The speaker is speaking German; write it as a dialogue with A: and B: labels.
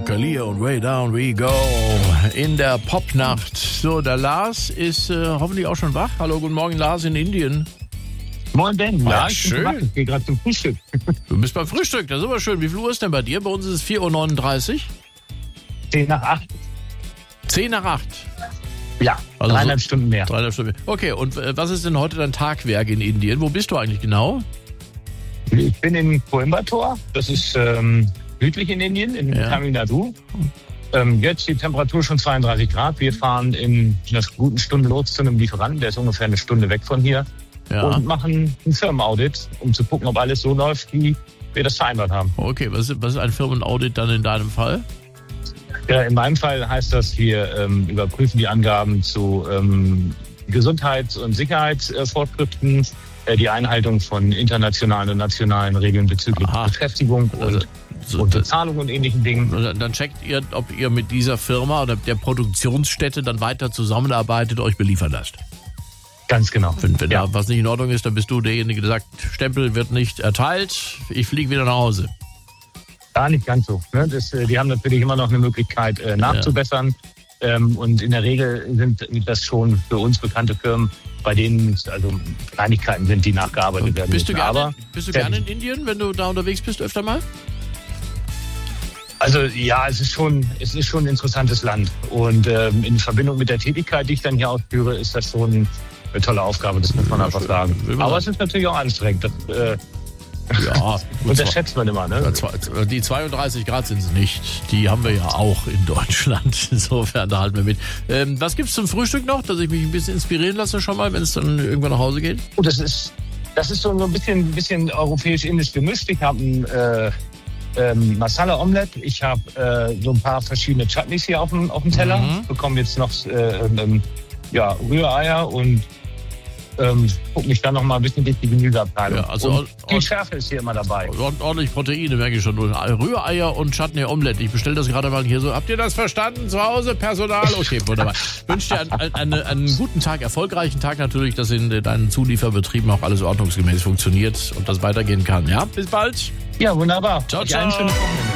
A: Kalia und Way Down We Go in der Popnacht. So, der Lars ist hoffentlich auch schon wach. Hallo, guten Morgen, Lars in Indien.
B: Moin Ben,
A: Ja,
B: ich
A: schön.
B: Ich gehe gerade zum Frühstück.
A: Du bist beim Frühstück, das ist aber schön. Wie viel Uhr ist denn bei dir? Bei uns ist es 4:39 Uhr.
B: 10 nach 8.
A: 10 nach 8.
B: Ja,
A: Also
B: 3,5 Stunden mehr.
A: 3,5 Stunden. Okay, und was ist denn heute dein Tagwerk in Indien? Wo bist du eigentlich genau?
B: Ich bin in Coimbatore, das ist südlich in Indien, in Tamil Nadu. Jetzt die Temperatur schon 32 Grad. Wir fahren in einer guten Stunde los zu einem Lieferanten, der ist ungefähr eine Stunde weg von hier.
A: Ja.
B: Und machen ein Firmenaudit, um zu gucken, ob alles so läuft, wie wir das vereinbart haben.
A: Okay, was ist ein Firmenaudit dann in deinem Fall?
B: Ja, in meinem Fall heißt das, wir überprüfen die Angaben zu Gesundheits- und Sicherheitsvorschriften, die Einhaltung von internationalen und nationalen Regeln bezüglich Beschäftigung und Bezahlung und ähnlichen Dingen.
A: Dann checkt ihr, ob ihr mit dieser Firma oder der Produktionsstätte dann weiter zusammenarbeitet, euch beliefern lasst.
B: Ganz genau.
A: Wenn da was nicht in Ordnung ist, dann bist du derjenige, der sagt, Stempel wird nicht erteilt, ich fliege wieder nach Hause.
B: Gar nicht ganz so. Ne? Die haben natürlich immer noch eine Möglichkeit nachzubessern. Und in der Regel sind das schon für uns bekannte Firmen, bei denen also Kleinigkeiten sind, die nachgearbeitet werden
A: Bist du
B: müssen.
A: gerne in Indien, wenn du da unterwegs bist, öfter mal?
B: Also ja, es ist schon ein interessantes Land. Und in Verbindung mit der Tätigkeit, die ich dann hier ausführe, ist das schon eine tolle Aufgabe, das muss man einfach sagen. Aber es ist natürlich auch anstrengend.
A: Ja,
B: unterschätzt man immer, ne?
A: Die 32 Grad sind es nicht. Die haben wir ja auch in Deutschland. Insofern, da halten wir mit. Was gibt's zum Frühstück noch, dass ich mich ein bisschen inspirieren lasse schon mal, wenn es dann irgendwann nach Hause geht?
B: Oh, das ist so ein bisschen europäisch-indisch gemischt. Ich habe ein Masala-Omelette. Ich habe so ein paar verschiedene Chutneys hier auf dem Teller. Bekomme jetzt noch Rühreier und guck mich dann noch mal ein bisschen durch die Gemüseabteilung. Ja, also die Schärfe ist hier immer dabei.
A: Ordentlich Proteine, merke ich schon. Rühreier und Chutney Omelette. Ich bestelle das gerade mal hier so. Habt ihr das verstanden zu Hause? Personal? Okay, wunderbar. Ich wünsche dir einen guten Tag, erfolgreichen Tag natürlich, dass in deinen Zulieferbetrieben auch alles ordnungsgemäß funktioniert und das weitergehen kann. Ja, bis bald.
B: Ja, wunderbar.
A: Ciao, ciao.